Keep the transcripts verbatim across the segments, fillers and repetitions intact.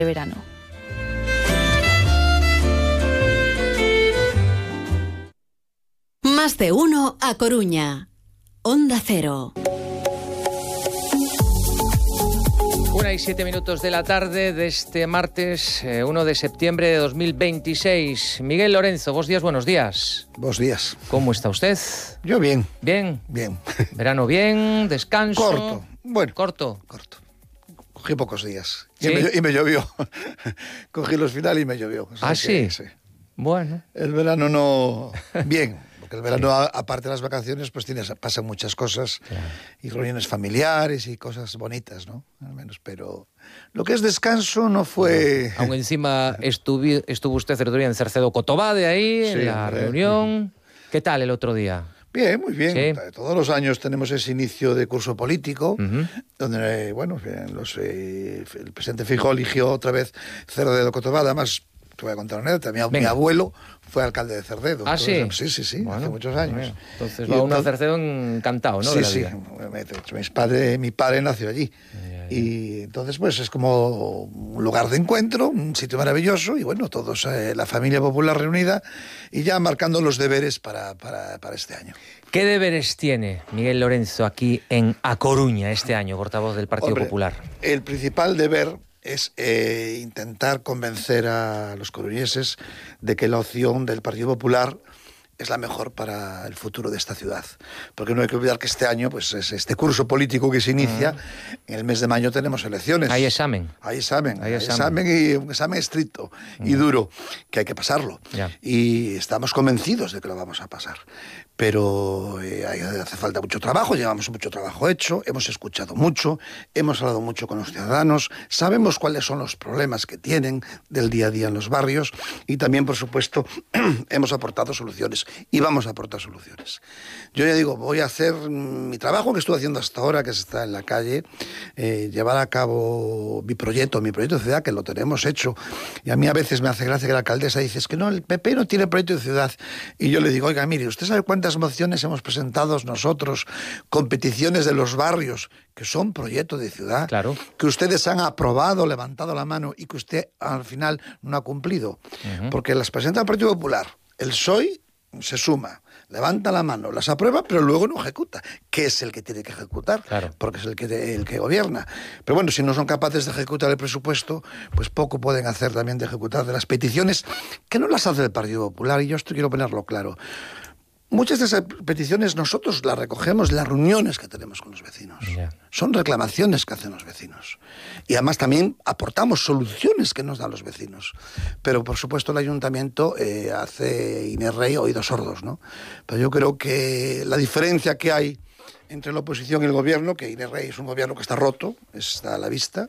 verano. Más de uno a Coruña. Onda Cero. Una y siete minutos de la tarde de este martes, eh, uno de septiembre de dos mil veintiséis. Miguel Lorenzo, vos días, buenos días. Buenos días. ¿Cómo está usted? Yo bien. ¿Bien? Bien. ¿Verano bien? ¿Descanso? Corto. Bueno. ¿Corto? Corto. Cogí pocos días. ¿Sí? Y, me, y me llovió. Cogí los finales y me llovió. O sea ¿Ah, que, sí? sí? Bueno. El verano no... Bien. Porque el verano, sí. aparte de las vacaciones, pues tienes, pasan muchas cosas. Claro. Y reuniones familiares y cosas bonitas, ¿no? Al menos, pero... Lo que es descanso no fue... Aún encima estuvi, estuvo usted el otro día en Cercedo Cotobade ahí, sí, en la hombre. reunión. ¿Qué tal el otro día? Bien, muy bien. ¿Sí? Todos los años tenemos ese inicio de curso político, uh-huh. donde, bueno, los, eh, el presidente Feijóo eligió otra vez Cercedo Cotobade. Además, te voy a contar una anécdota. Mi, mi abuelo fue alcalde de Cercedo. ¿Ah, sí? Sí, sí, sí, bueno, hace muchos años. Bueno. Entonces va uno a Cercedo encantado, ¿no? Sí, de la sí. vida. Mis padre, mi padre nació allí. Ya, ya. Y entonces, pues, es como un lugar de encuentro, un sitio maravilloso, y bueno, todos, eh, la familia popular reunida, y ya marcando los deberes para, para, para este año. ¿Qué deberes tiene Miguel Lorenzo aquí en A Coruña este año, portavoz del Partido Hombre, Popular? El principal deber es eh, intentar convencer a los coruñeses de que la opción del Partido Popular es la mejor para el futuro de esta ciudad. Porque no hay que olvidar que este año, pues es este curso político que se inicia, uh-huh. en el mes de mayo tenemos elecciones. Hay examen. Hay examen. Hay hay examen. examen y un examen estricto uh-huh. y duro, que hay que pasarlo. Yeah. Y estamos convencidos de que lo vamos a pasar. Pero eh, hace falta mucho trabajo, llevamos mucho trabajo hecho, hemos escuchado mucho, hemos hablado mucho con los ciudadanos, sabemos cuáles son los problemas que tienen del día a día en los barrios y también, por supuesto, hemos aportado soluciones y vamos a aportar soluciones. Yo ya digo, voy a hacer mi trabajo que estuve haciendo hasta ahora, que está en la calle, eh, llevar a cabo mi proyecto, mi proyecto de ciudad, que lo tenemos hecho. Y a mí a veces me hace gracia que la alcaldesa dice, es que no, el P P no tiene proyecto de ciudad. Y yo le digo, oiga, mire, ¿usted sabe cuántas mociones hemos presentado nosotros con peticiones de los barrios que son proyectos de ciudad? Claro. Que ustedes han aprobado, levantado la mano y que usted al final no ha cumplido. Uh-huh. Porque las presenta el Partido Popular, el P S O E se suma, levanta la mano, las aprueba, pero luego no ejecuta, que es el que tiene que ejecutar, claro. porque es el que, el que gobierna. Pero bueno, si no son capaces de ejecutar el presupuesto, pues poco pueden hacer también de ejecutar de las peticiones, que no las hace el Partido Popular, y yo esto quiero ponerlo claro. Muchas de esas peticiones nosotros las recogemos en las reuniones que tenemos con los vecinos. Yeah. Son reclamaciones que hacen los vecinos. Y además también aportamos soluciones que nos dan los vecinos. Pero por supuesto el ayuntamiento eh, hace Inés Rey oídos sordos, ¿no? Pero yo creo que la diferencia que hay entre la oposición y el gobierno, que Inés Rey es un gobierno que está roto, está a la vista,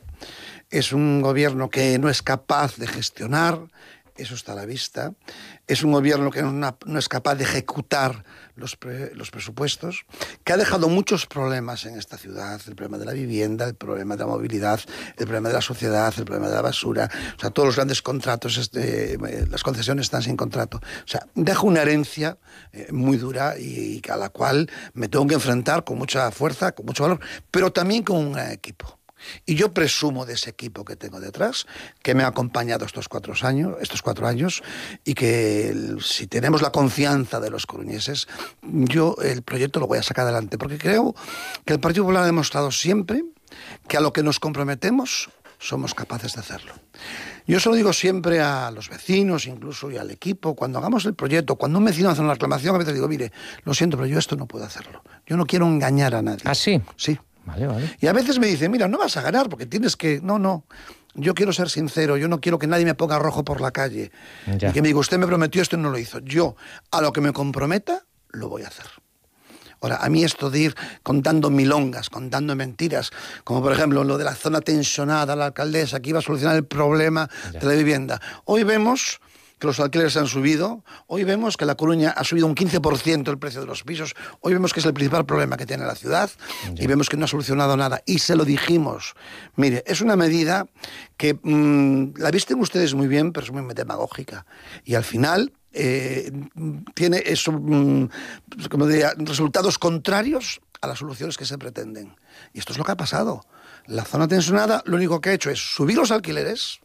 es un gobierno que no es capaz de gestionar, eso está a la vista. Es un gobierno que no, no es capaz de ejecutar los, pre, los presupuestos, que ha dejado muchos problemas en esta ciudad, el problema de la vivienda, el problema de la movilidad, el problema de la sociedad, el problema de la basura, o sea, todos los grandes contratos, este, las concesiones están sin contrato. O sea, deja una herencia eh, muy dura y, y a la cual me tengo que enfrentar con mucha fuerza, con mucho valor, pero también con un gran equipo. Y yo presumo de ese equipo que tengo detrás, que me ha acompañado estos cuatro años, estos cuatro años, y que si tenemos la confianza de los coruñeses, yo el proyecto lo voy a sacar adelante, porque creo que el Partido Popular ha demostrado siempre que a lo que nos comprometemos somos capaces de hacerlo. Yo se lo digo siempre a los vecinos, incluso y al equipo, cuando hagamos el proyecto, cuando un vecino hace una reclamación, a veces digo, mire, lo siento, pero yo esto no puedo hacerlo. Yo no quiero engañar a nadie. ¿Ah, sí? Sí. Vale, vale. Y a veces me dicen, mira, no vas a ganar porque tienes que... No, no, yo quiero ser sincero, yo no quiero que nadie me ponga rojo por la calle. Ya. Y que me diga, usted me prometió esto y no lo hizo. Yo, a lo que me comprometa, lo voy a hacer. Ahora, a mí esto de ir contando milongas, contando mentiras, como por ejemplo lo de la zona tensionada, la alcaldesa, que iba a solucionar el problema ya. de la vivienda. Hoy vemos que los alquileres han subido, hoy vemos que La Coruña ha subido un quince por ciento el precio de los pisos, hoy vemos que es el principal problema que tiene la ciudad ya. y vemos que no ha solucionado nada, y se lo dijimos. Mire, es una medida que mmm, la visten ustedes muy bien, pero es muy demagógica, y al final eh, tiene eso, mmm, como diría, resultados contrarios a las soluciones que se pretenden. Y esto es lo que ha pasado. La zona tensionada lo único que ha hecho es subir los alquileres,